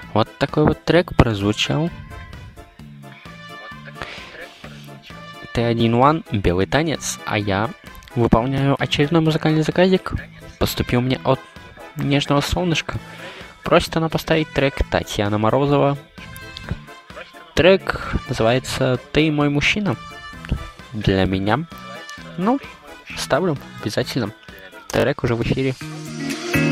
Вот такой вот трек прозвучал. T1-1, белый танец, а я выполняю очередной музыкальный заказик. Поступил мне от нежного солнышка. Просит она поставить трек Татьяна Морозова. Трек называется «Ты мой мужчина». Для меня. Ну, ставлю обязательно. Трек уже в эфире.